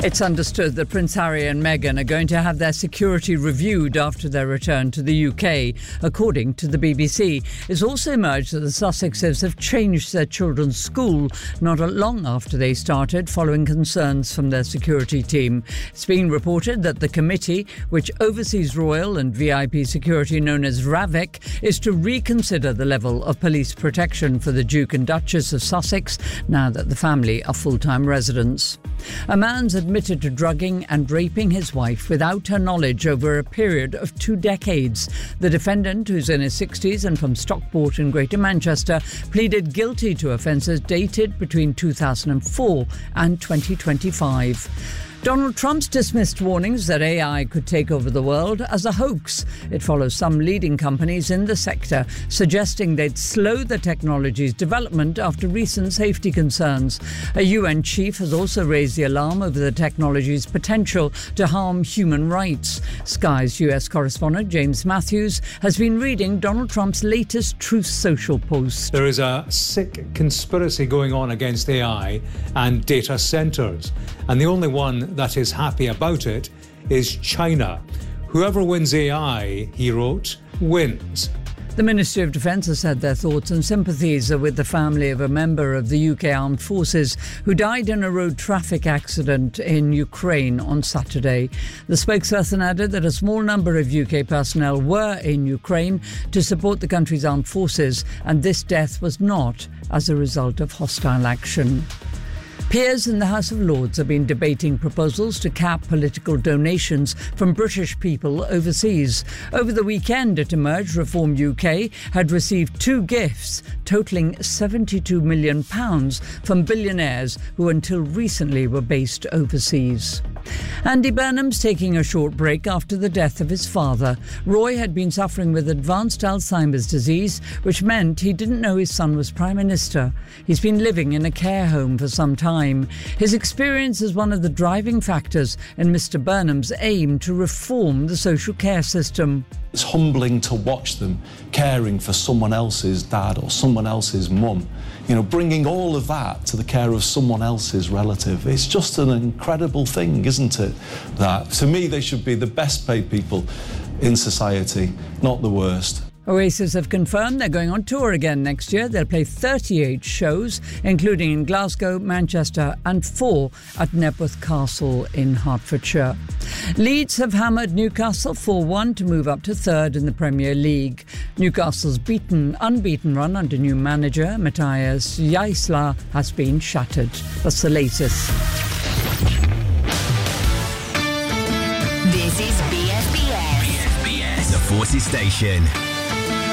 It's understood that Prince Harry and Meghan are going to have their security reviewed after their return to the UK, according to the BBC. It's also emerged that the Sussexes have changed their children's school not long after they started, following concerns from their security team. It's been reported that the committee, which oversees royal and VIP security known as RAVEC, is to reconsider the level of police protection for the Duke and Duchess of Sussex now that the family are full-time residents. A man's admitted to drugging and raping his wife without her knowledge over a period of 2 decades. The defendant, who's in his 60s and from Stockport in Greater Manchester, pleaded guilty to offences dated between 2004 and 2025. Donald Trump's dismissed warnings that AI could take over the world as a hoax. It follows some leading companies in the sector suggesting they'd slow the technology's development after recent safety concerns. A UN chief has also raised the alarm over the technology's potential to harm human rights. Sky's US correspondent James Matthews has been reading Donald Trump's latest Truth Social post. There is a sick conspiracy going on against AI and data centres, and the only one that is happy about it is China. Whoever wins AI, he wrote, wins. The Ministry of Defence has said their thoughts and sympathies are with the family of a member of the UK Armed Forces who died in a road traffic accident in Ukraine on Saturday. The spokesperson added that a small number of UK personnel were in Ukraine to support the country's armed forces, and this death was not as a result of hostile action. Peers in the House of Lords have been debating proposals to cap political donations from British people overseas. Over the weekend, it emerged Reform UK had received 2 gifts totalling £72 million from billionaires who until recently were based overseas. Andy Burnham's taking a short break after the death of his father. Roy had been suffering with advanced Alzheimer's disease, which meant he didn't know his son was Prime Minister. He's been living in a care home for some time. His experience is one of the driving factors in Mr. Burnham's aim to reform the social care system. It's humbling to watch them caring for someone else's dad or someone else's mum. You know, bringing all of that to the care of someone else's relative. It's just an incredible thing, isn't it? That, to me, they should be the best paid people in society, not the worst. Oasis have confirmed they're going on tour again next year. They'll play 38 shows, including in Glasgow, Manchester and 4 at Knebworth Castle in Hertfordshire. Leeds have hammered Newcastle 4-1 to move up to 3rd in the Premier League. Newcastle's unbeaten run under new manager Matthias Jaisla has been shattered. That's the latest. This is BFBS. The Forces Station.